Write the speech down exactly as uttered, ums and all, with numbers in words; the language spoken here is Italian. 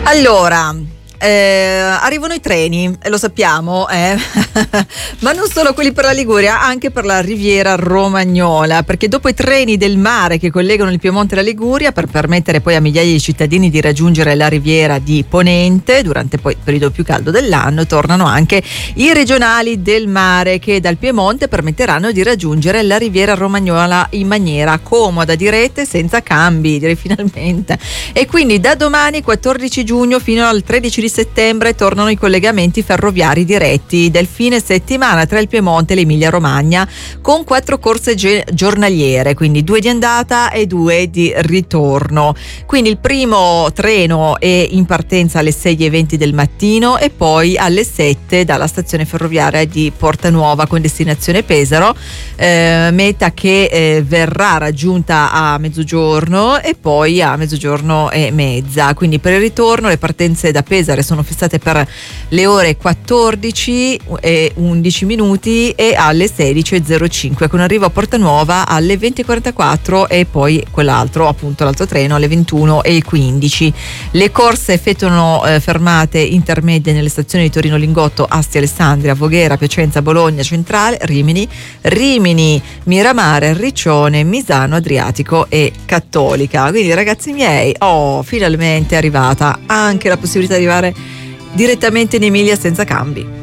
Allora, eh, arrivano i treni, e lo sappiamo, eh? Ma non solo quelli per la Liguria, anche per la Riviera Romagnola, perché dopo i treni del mare che collegano il Piemonte e la Liguria, per permettere poi a migliaia di cittadini di raggiungere la Riviera di Ponente durante poi il periodo più caldo dell'anno, tornano anche i regionali del mare che dal Piemonte permetteranno di raggiungere la Riviera Romagnola in maniera comoda, diretta e senza cambi, direi finalmente. E quindi da domani quattordici giugno fino al tredici di settembre tornano i collegamenti ferroviari diretti del fine settimana tra il Piemonte e l'Emilia Romagna, con quattro corse ge- giornaliere, quindi due di andata e due di ritorno. Quindi il primo treno è in partenza alle sei e venti del mattino e poi alle sette dalla stazione ferroviaria di Porta Nuova con destinazione Pesaro, eh, meta che eh, verrà raggiunta a mezzogiorno e poi a mezzogiorno e mezza. Quindi per il ritorno le partenze da Pesaro sono fissate per le ore quattordici e undici minuti e alle sedici e zero cinque, con arrivo a Porta Nuova alle venti e quarantaquattro e poi quell'altro, appunto l'altro treno, alle ventuno e quindici. Le corse effettuano eh, fermate intermedie nelle stazioni di Torino Lingotto, Asti Alessandria, Voghera, Piacenza, Bologna Centrale, Rimini, Rimini, Miramare, Riccione, Misano, Adriatico e Cattolica. Quindi ragazzi miei, oh, finalmente è arrivata anche la possibilità di arrivare direttamente in Emilia senza cambi.